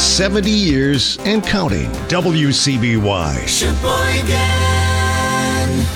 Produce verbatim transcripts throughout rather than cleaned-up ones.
seventy years and counting. W C B Y. Sheboygan.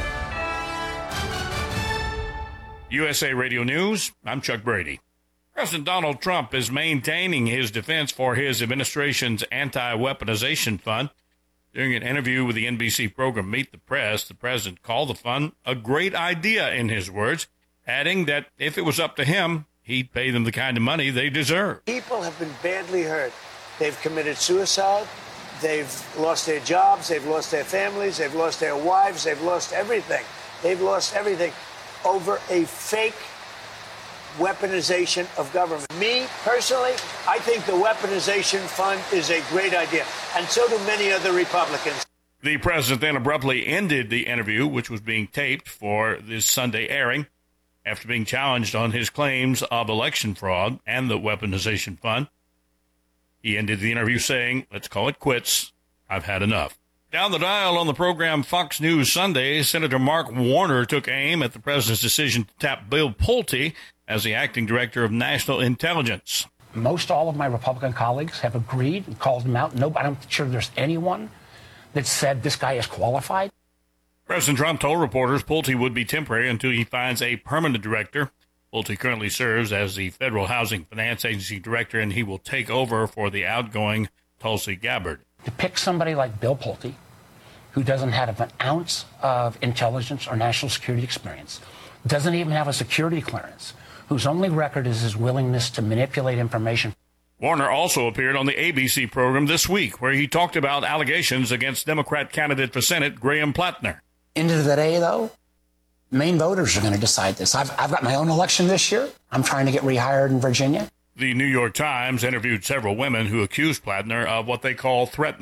U S A Radio News, I'm Chuck Brady. President Donald Trump is maintaining his defense for his administration's anti-weaponization fund. During an interview with the N B C program Meet the Press, the president called the fund a great idea, in his words, adding that if it was up to him, he'd pay them the kind of money they deserve. People have been badly hurt. They've committed suicide. They've lost their jobs. They've lost their families. They've lost their wives. They've lost everything. They've lost everything over a fake weaponization of government. Me, personally, I think the weaponization fund is a great idea, and so do many other Republicans. The president then abruptly ended the interview, which was being taped for this Sunday airing, after being challenged on his claims of election fraud and the weaponization fund. He ended the interview saying, "Let's call it quits. I've had enough." Down the dial on the program Fox News Sunday, Senator Mark Warner took aim at the president's decision to tap Bill Pulte as the acting director of national intelligence. Most all of my Republican colleagues have agreed and called him out. No, I'm sure there's anyone that said this guy is qualified. President Trump told reporters Pulte would be temporary until he finds a permanent director. Pulte currently serves as the Federal Housing Finance Agency director, and he will take over for the outgoing Tulsi Gabbard. To pick somebody like Bill Pulte, who doesn't have an ounce of intelligence or national security experience, doesn't even have a security clearance, whose only record is his willingness to manipulate information. Warner also appeared on the A B C program this week, where he talked about allegations against Democrat candidate for Senate Graham Plattner. End of the day, though, Maine voters are going to decide this. I've, I've got my own election this year. I'm trying to get rehired in Virginia. The New York Times interviewed several women who accused Plattner of what they call threatening